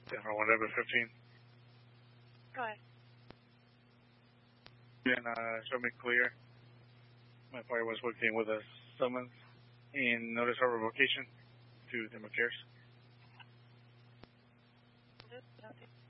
Denver 115. Go ahead. And show me clear. My party was working with a summons in notice of revocation to Denver Cares.